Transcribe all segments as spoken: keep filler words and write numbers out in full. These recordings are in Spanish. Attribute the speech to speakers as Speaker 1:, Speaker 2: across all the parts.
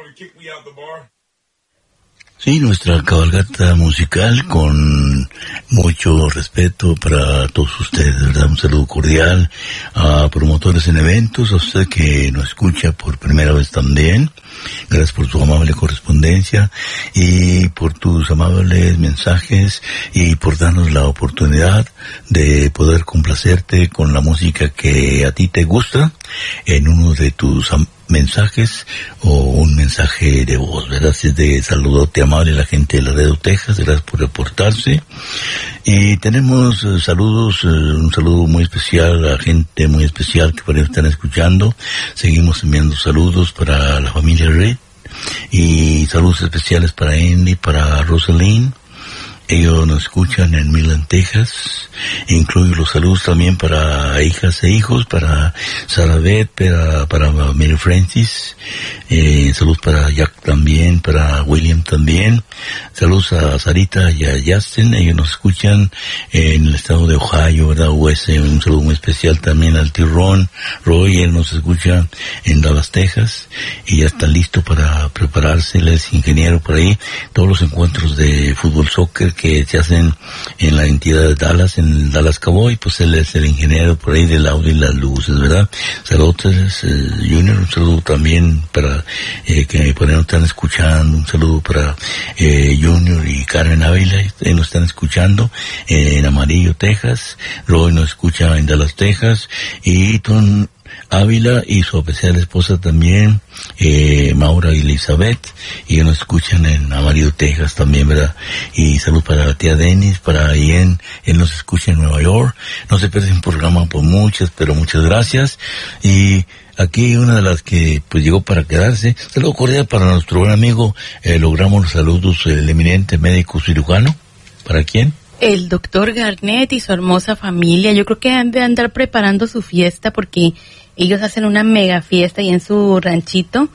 Speaker 1: Sí, nuestra cabalgata musical con mucho respeto para todos ustedes, ¿verdad? Un saludo cordial a promotores en eventos, a usted que nos escucha por primera vez también. Gracias por tu amable correspondencia y por tus amables mensajes y por darnos la oportunidad de poder complacerte con la música que a ti te gusta en uno de tus am- mensajes o un mensaje de voz, ¿verdad? Así es de saludote amable a la gente de Laredo, Texas, gracias por reportarse. Y tenemos uh, saludos, uh, un saludo muy especial a gente muy especial que por ahí están escuchando. Seguimos enviando saludos para la familia Reed y saludos especiales para Andy, para Rosalind. Ellos nos escuchan en Midland, Texas. Incluyo los saludos también para hijas e hijos, para Sarah Beth, para, para Mary Francis. Eh, saludos para Jack también, para William también. Saludos a Sarita y a Justin. Ellos nos escuchan en el estado de Ohio, ¿verdad? U S. Un saludo muy especial también al tío Ron. Roy, él nos escucha en Dallas, Texas. Y ya está listo para prepararse. Él es ingeniero por ahí. Todos los encuentros de fútbol, soccer que se hacen en la entidad de Dallas, en el Dallas Cowboy, pues él es el ingeniero por ahí del audio y las luces, ¿verdad? Saludos, eh, Junior, un saludo también para, eh, que por ahí nos están escuchando, un saludo para, eh, Junior y Carmen Ávila, eh, nos están escuchando en Amarillo, Texas. Roy nos escucha en Dallas, Texas, y Ton Ávila y su especial esposa también, eh, Maura y Elizabeth, y ellos nos escuchan en Amarillo, Texas también, ¿verdad? Y salud para la tía Dennis, para Ian, él nos escucha en Nueva York. No se pierden un programa por muchas, pero muchas gracias. Y aquí una de las que pues llegó para quedarse, saludo cordial para nuestro buen amigo, eh, logramos los saludos, el eminente médico cirujano. ¿Para quién?
Speaker 2: El doctor Garnett y su hermosa familia. Yo creo que han de andar preparando su fiesta porque ellos hacen una mega fiesta ahí en su ranchito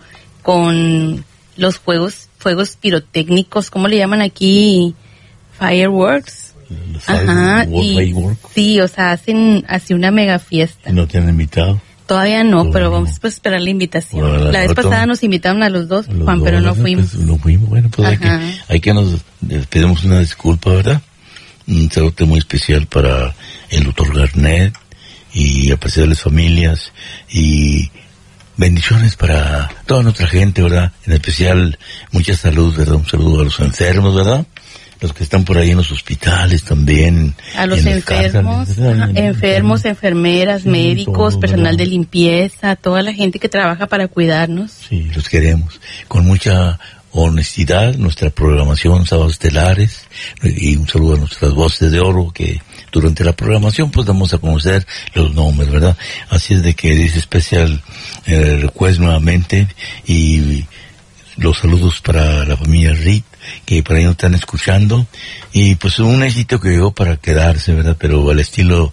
Speaker 2: con los fuegos, fuegos pirotécnicos, ¿cómo le llaman aquí? Fireworks. Ajá, y
Speaker 1: Fireworks.
Speaker 2: Sí, o sea, hacen así una mega fiesta.
Speaker 1: ¿No te han invitado?
Speaker 2: Todavía no,
Speaker 1: Todavía
Speaker 2: pero
Speaker 1: no.
Speaker 2: vamos a esperar la invitación.
Speaker 1: Bueno,
Speaker 2: la vez
Speaker 1: rato,
Speaker 2: pasada nos invitaron a los dos,
Speaker 1: los
Speaker 2: Juan,
Speaker 1: dos,
Speaker 2: pero no
Speaker 1: ¿verdad?
Speaker 2: fuimos.
Speaker 1: Pues, no fuimos, bueno, pues hay que, hay que nos les pedimos una disculpa, ¿verdad? Un saludo muy especial para el doctor Garnett y apreciables familias y bendiciones para toda nuestra gente, ¿verdad? En especial mucha salud, ¿verdad? Un saludo a los enfermos, ¿verdad? Los que están por ahí en los hospitales también.
Speaker 2: A los enfermos,
Speaker 1: casas,
Speaker 2: ajá, enfermos, enfermeras,
Speaker 1: sí,
Speaker 2: médicos,
Speaker 1: todo,
Speaker 2: personal
Speaker 1: ¿verdad?
Speaker 2: de limpieza, toda la gente que trabaja para cuidarnos.
Speaker 1: Sí, los queremos. Con mucha honestidad, nuestra programación, sábados estelares, y un saludo a nuestras voces de oro que durante la programación pues damos a conocer los nombres, ¿verdad? Así es de que dice especial eh, request nuevamente y los saludos para la familia Reed, que por ahí nos están escuchando, y pues un éxito que llegó para quedarse, ¿verdad? Pero al estilo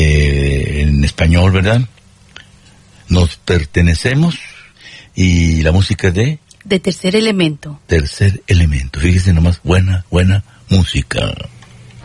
Speaker 1: eh, en español, ¿verdad? Nos pertenecemos, y la música de
Speaker 2: De Tercer Elemento.
Speaker 1: Tercer Elemento. Fíjese nomás, buena, buena música.